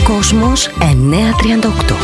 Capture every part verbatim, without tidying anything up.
Κόσμος εννιακόσια τριάντα οκτώ.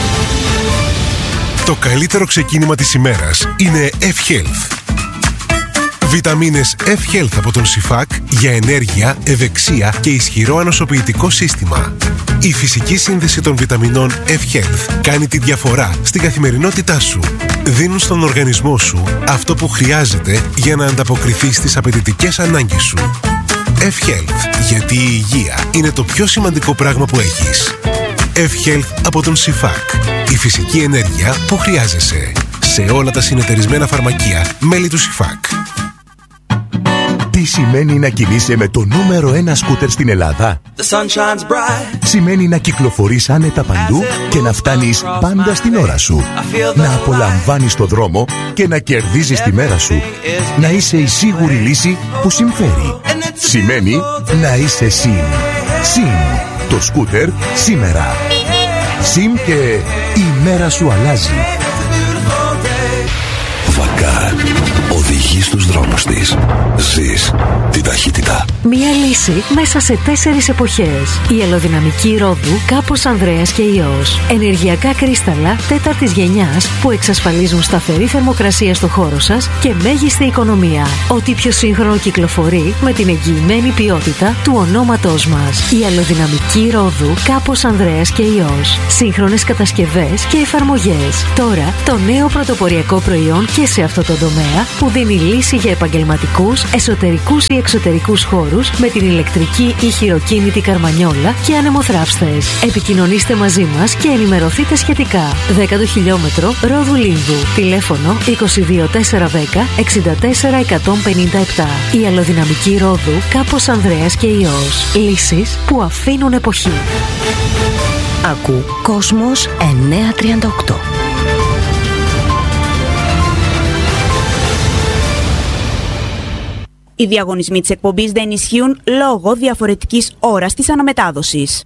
Το καλύτερο ξεκίνημα της ημέρας είναι F-Health. Βιταμίνες F-Health από τον Σιφάκ για ενέργεια, ευεξία και ισχυρό ανοσοποιητικό σύστημα. Η φυσική σύνδεση των βιταμινών F-Health κάνει τη διαφορά στην καθημερινότητά σου. Δίνουν στον οργανισμό σου αυτό που χρειάζεται για να ανταποκριθεί στις απαιτητικές ανάγκες σου. F-Health, γιατί η υγεία είναι το πιο σημαντικό πράγμα που έχεις. F-Health από τον Σιφάκ. Η φυσική ενέργεια που χρειάζεσαι. Σε όλα τα συνεταιρισμένα φαρμακεία, μέλη του Σιφάκ. Τι σημαίνει να κινείσαι με το νούμερο ένα σκούτερ στην Ελλάδα? Σημαίνει να κυκλοφορείς άνετα παντού και να φτάνεις πάντα στην ώρα σου. Να απολαμβάνεις το δρόμο και να κερδίζεις τη μέρα σου. Να είσαι η σίγουρη λύση που συμφέρει. Σημαίνει να είσαι ΣΥΜ. ΣΥΜ. Το σκούτερ σήμερα. ΣΥΜ και η μέρα σου αλλάζει. Βακάρ. Οδηγεί στους δρόμους της. Ζεις την ταχύτητα. Μία λύση μέσα σε τέσσερις εποχές. Η αλλοδυναμική ρόδου Κάπος Ανδρέας και Υιός. Ενεργειακά κρίσταλα τέταρτης γενιάς που εξασφαλίζουν σταθερή θερμοκρασία στο χώρο σας και μέγιστη οικονομία. Ό,τι πιο σύγχρονο κυκλοφορεί με την εγγυημένη ποιότητα του ονόματός μας. Η αλλοδυναμική ρόδου Κάπος Ανδρέας και Υιός. Σύγχρονες κατασκευές και εφαρμογές. Τώρα το νέο πρωτοποριακό προϊόν και σε αυτό το τομέα που δίνει λύση για επαγγελματικούς, εσωτερικούς ή εξωτερικούς χώρους με την ηλεκτρική ή χειροκίνητη καρμανιόλα και ανεμοθράυστες. Επικοινωνήστε μαζί μας και ενημερωθείτε σχετικά. δέκατο χιλιόμετρο Ρόδου Λίνδου. Τηλέφωνο είκοσι δύο τετρακόσια δέκα εξήντα τέσσερα εκατόν πενήντα επτά. Η αλλοδυναμική Ρόδου Κάπος Ανδρέας και Υιός. Λύσεις που αφήνουν εποχή. Ακού Κόσμος εννιακόσια τριάντα οκτώ. Οι διαγωνισμοί της εκπομπής δεν ισχύουν λόγω διαφορετικής ώρας της αναμετάδοσης.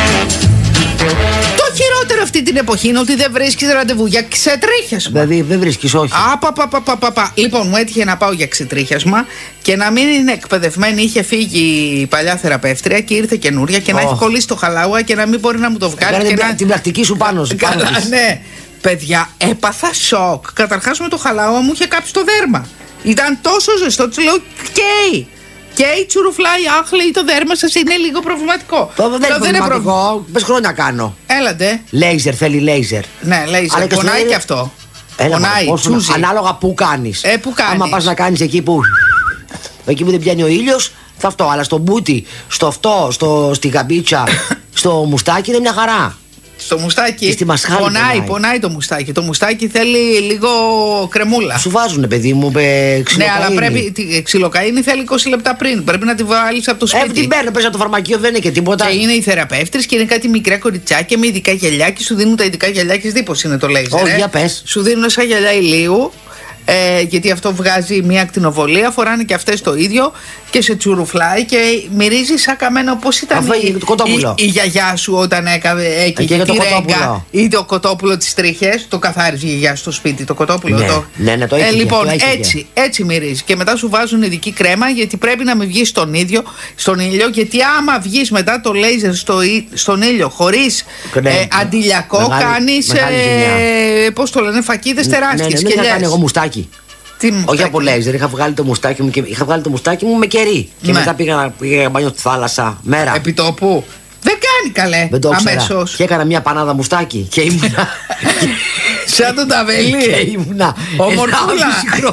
Το χειρότερο αυτή την εποχή είναι ότι δεν βρίσκεις ραντεβού για ξετρίχιασμα. Δηλαδή δεν βρίσκεις, όχι. Απαπαπαπαπαπα. Λοιπόν, μου έτυχε να πάω για ξετρίχιασμα και να μην είναι εκπαιδευμένη. Είχε φύγει η παλιά θεραπεύτρια και ήρθε καινούρια και oh. να έχει κολλήσει το χαλάουα και να μην μπορεί να μου το βγάλει. Και και να... την πρακτική σου πάνω σου. Καλά, ναι. Παιδιά, έπαθα σοκ. Καταρχάς με το χαλάουα μου είχε κάψει το δέρμα. Ήταν τόσο ζεστό, του λέω καίει. Καίει, τσουρουφλάει, άχλει, το δέρμα σας είναι λίγο προβληματικό. Το δεν είναι προβληματικό, πες χρόνια κάνω. Έλατε. Λέιζερ, θέλει λέιζερ. Ναι, λέιζερ, πονάει και αυτό. Έλα, πονάει, τσούζει. Ανάλογα που κάνεις. Ε, που κάνεις. Άμα πας να κάνεις εκεί που, εκεί που δεν πιάνει ο ήλιος, θα αυτό. Αλλά στο μπούτι, στο αυτό, στο, στη γαμπίτσα, στο μουστάκι είναι μια χαρά. Στο μουστάκι στη πονάει, πονάει, πονάει το μουστάκι. Το μουστάκι θέλει λίγο κρεμούλα. Σου βάζουνε, παιδί μου, με ξυλοκαΐνη. Ναι, αλλά πρέπει. Τη ξυλοκαΐνη θέλει είκοσι λεπτά πριν. Πρέπει να τη βάλεις από το σπίτι. Ε, την παίρνω, πες από το φαρμακείο, δεν είναι και τίποτα. Και είναι οι θεραπεύτρες και είναι κάτι μικρά κοριτσάκια με ειδικά γυαλιά και σου δίνουν τα ειδικά γυαλιά και δίπως είναι το λέιζερ. Όχι, για πες. Σου δίνουν σαν γυαλιά ηλίου. Ε, γιατί αυτό βγάζει μια ακτινοβολία, φοράνε και αυτές το ίδιο και σε τσουρουφλάει και μυρίζει σαν καμένο. Πώς ήταν η, η, η γιαγιά σου όταν έκανε έκαιγε τη ρέγγα ή το κοτόπουλο της τρίχες, το καθάριζε η γιαγιά στο σπίτι, το κοτόπουλο. Ναι, το... ναι, ναι, το έκαιγε, ε, λοιπόν, το έκαιγε. έτσι, έτσι μυρίζει και μετά σου βάζουν ειδική κρέμα γιατί πρέπει να μην βγεις στον, ίδιο, στον ήλιο, γιατί άμα βγεις μετά το λέιζερ στο, στον ήλιο χωρίς ναι, ε, αντιλιακό μεγάλη, κάνεις ε, πώς το λένε, φακίδες ναι, τεράστιες. Ναι, ναι, ναι, ναι, εγώ μουστάκι. Όχι από λέιζερ, είχα βγάλει το μουστάκι μου, και, είχα βγάλει το μουστάκι μου με κερί. Και ναι. μετά πήγα, πήγα να μπάνιο στη θάλασσα μέρα. Επιτόπου. Δεν κάνει καλέ. Δεν το αμέσως. Και έκανα μια πανάδα μουστάκι και ήμουνα. Σαν τον Ταβελή. Και ήμουνα. Ομορφούλα.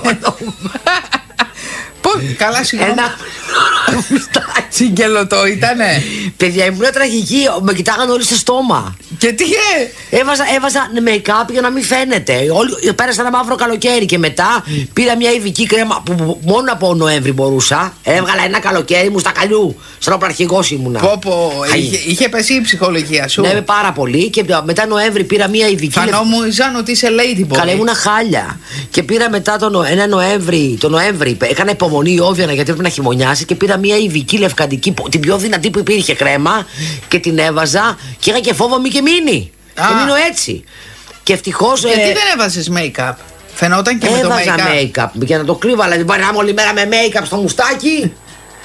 Καλά, συγγνώμη. Ένα μουστάκι. Συγκελωτό ήτανε. Παιδιά, ήμουν τραγική. Με κοιτάγαν όλοι στο στόμα. Και τι ε? Έβαζα, έβαζα make-up για να μην φαίνεται. Όλοι, πέρασα ένα μαύρο καλοκαίρι και μετά πήρα μια ειδική κρέμα που μόνο από Νοέμβρη μπορούσα. Έβγαλα ένα καλοκαίρι μου στα καλιού. Σαν οπλαρχηγός ήμουνα. Πω, πω, είχε, είχε πέσει η ψυχολογία σου. Ναι, πάρα πολύ. Και μετά Νοέμβρη πήρα μια ειδική. Φανόμουζαν ότι είσαι ladyboy. Καλά, ήμουνα χάλια. Και πήρα μετά τον ένα Νοέμβρη. Το Νοέμβρη έκανα υπομονή η Όβια γιατί έπρεπε να χειμωνιάσει και πήρα μια ειδική λευκαντική, την πιο δυνατή που υπήρχε κρέμα και την έβαζα και είχα και φόβο μη και μείνει. Και μείνω έτσι. Και ευτυχώς. Γιατί ε... δεν έβαζες make-up? Φαινόταν και έβαζα με το make-up. make-up για να το κρύβω, αλλά την παρά όλη μέρα με make-up στο μουστάκι.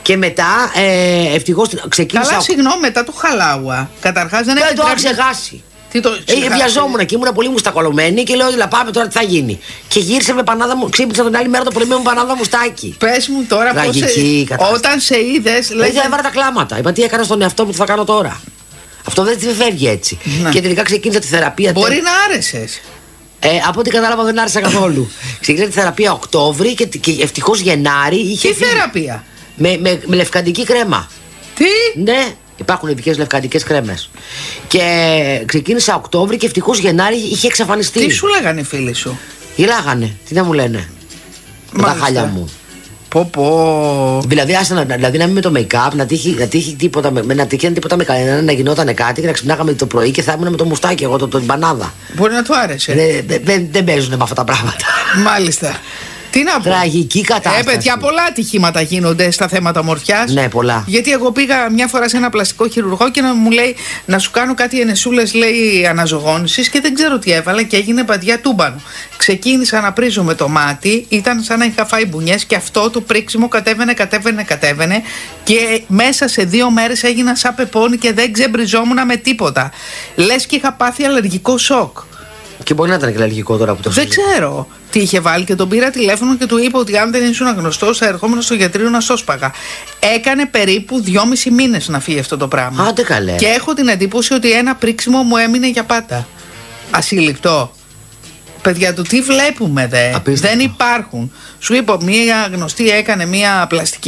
Και μετά ε, ευτυχώς ξεκίνησα. Καλά, συγγνώμη, μετά το χαλάουα. Καταρχάς δεν επιτρέπει. Δεν το είχα ξεχάσει. Τι το ε, βιαζόμουν και ήμουν πολύ μουστακολωμένη και λέω: Λα, πάμε τώρα τι θα γίνει. Και γύρισε με πανάδα μου, ξύπνησα την άλλη μέρα το πρωί με πανάδα μουστάκι. Πες μου τώρα πώς. Όταν σε είδες. Λέγε... Δεν έβαλα τα κλάματα. Είπα: Τι έκανα στον εαυτό μου, τι θα κάνω τώρα. Αυτό δεν τη φεύγει έτσι. Ναι. Και τελικά ξεκίνησα τη θεραπεία. Μπορεί τε... να άρεσες. Ε, από ό,τι κατάλαβα δεν άρεσα καθόλου. Ξεκίνησα τη θεραπεία Οκτώβρη και, και ευτυχώς Γενάρη είχε. Τι θεραπεία? Με, με, με λευκαντική κρέμα. Τι? Ναι, υπάρχουν ειδικές λευκαντικές κρέμες. Και ξεκίνησα Οκτώβρη και ευτυχώς Γενάρη είχε εξαφανιστεί. Τι σου λέγανε οι φίλοι σου? Γελάγανε, τι δεν μου λένε. Με τα χάλια μου. Πω πω. Δηλαδή, άσε να, δηλαδή να μην με το make-up, να τύχει, να τύχει τίποτα, με, να τύχει τίποτα με κανένα, να γινόταν κάτι και να ξυπνάγαμε το πρωί και θα ήμουν με το μουστάκι εγώ, το, το, την πανάδα. Μπορεί να του άρεσε. Δεν δε, δε, δε παίζουν με αυτά τα πράγματα. Μάλιστα. Τι να πω. Τραγική κατάσταση. Ε, παιδιά, πολλά ατυχήματα γίνονται στα θέματα μορφιάς. Ναι, πολλά. Γιατί εγώ πήγα μια φορά σε ένα πλαστικό χειρουργό και να μου λέει να σου κάνω κάτι ενεσούλες, λέει, αναζωγόνησης και δεν ξέρω τι έβαλα και έγινε παντιά τούμπανο. Ξεκίνησα να πρίζω με το μάτι, ήταν σαν να είχα φάει μπουνιές και αυτό το πρίξιμο κατέβαινε, κατέβαινε, κατέβαινε και μέσα σε δύο μέρες έγινα σαν πεπόνι και δεν ξεμπριζόμουν με τίποτα. Λες και είχα πάθει αλλεργικό σοκ. Και μπορεί να ήταν και αλλεργικό τώρα που το δεν ξέρω τι είχε βάλει και τον πήρα τηλέφωνο και του είπα ότι αν δεν ήσουν γνωστός θα ερχόμουν στο γιατρείο να σώσπαγα. Έκανε περίπου δυόμισι μήνες να φύγει αυτό το πράγμα. Άντε καλέ. Και έχω την εντύπωση ότι ένα πρίξιμο μου έμεινε για πάντα. Ασύλληπτο. Παιδιά, του τι βλέπουμε δε. Απίστευτο. Δεν υπάρχουν. Σου είπα, μία γνωστή έκανε μία πλαστική